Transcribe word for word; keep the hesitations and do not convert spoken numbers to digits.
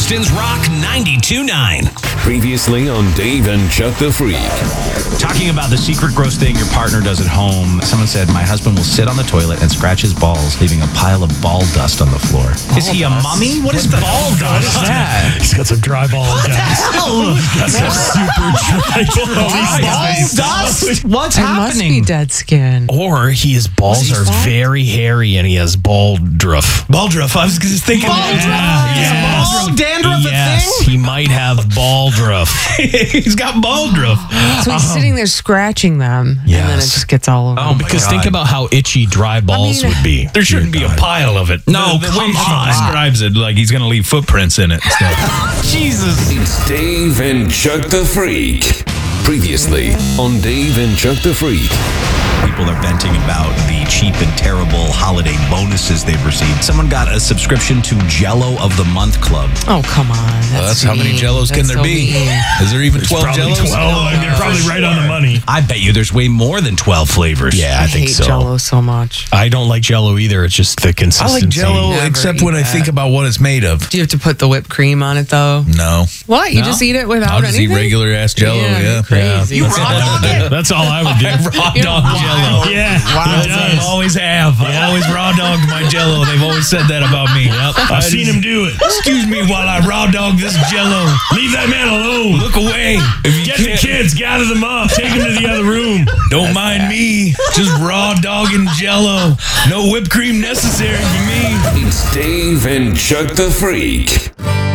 Austin's Rock ninety-two point nine. Previously on Dave and Chuck the Freak. Talking about the secret gross thing your partner does at home. Someone said, my husband will sit on the toilet and scratch his balls, leaving a pile of ball dust on the floor. Ball is he dust? a mummy? What is ball dust? What is that? He's got some dry ball What the dust. hell? Got some super dry ball Ball dust? What's It must be happening? dead skin. Or he, his balls are very hairy and he has baldruff. Baldruff. I was just thinking. Baldruff? Yeah, Is yeah. ball dandruff a Yes, thing? he might have baldruff. He's got baldruff. So he's sitting there scratching them, and then it Yes. just gets all over. Oh, him. Because God. think about how itchy dry balls mean- would be. There shouldn't be a pile of it. No, the, the come way she on. describes it, like he's going to leave footprints in it. and stuff. Jesus. It's Dave and Chuck the Freak. Previously on Dave and Chuck the Freak. People are venting about the cheap and terrible holiday bonuses they've received. Someone got a subscription to Jello of the Month Club. Oh, come on. That's, Well, that's how many mean. Jellos can That's there so be? mean. Is there even twelve Probably Jellos? twelve. I mean, they're probably right on the money. I bet you there's way more than twelve flavors. Yeah, I, I think hate so. Jell-O so much. I don't like Jello either. It's just the I consistency. like Jello, Never except eat when I that. think about what it's made of. Do you have to put the whipped cream on it though? No, What? You No? just eat it without I'll just anything? eat regular ass Jello. Yeah, Yeah, you're crazy. You That's raw all- dog it? That's all I would do. raw You're dog wild. Jello. Yeah, I it does. always have. I always raw dogged my Jello. They've always said that about me. Yep. I've seen him do it. Excuse me while I raw dog this Jello. Leave that man alone. Look away. If you Get the can't- kids, gather them up, take them to the other room. Don't mind me. Just raw dogging Jello. No whipped cream necessary for me. It's Dave and Chuck the Freak.